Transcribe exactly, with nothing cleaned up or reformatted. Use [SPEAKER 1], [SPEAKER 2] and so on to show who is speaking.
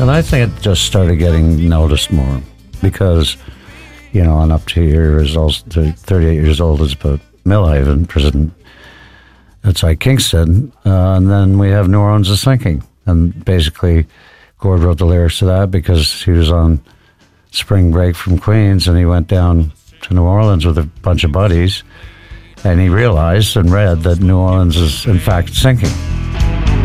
[SPEAKER 1] And I think it just started getting noticed more because, you know, and up to years old, to thirty-eight years old is about Millhaven prison outside Kingston. Uh, and then we have New Orleans is Sinking. And basically, Gord wrote the lyrics to that because he was on spring break from Queens and he went down to New Orleans with a bunch of buddies. And he realized and read that New Orleans is, in fact, sinking.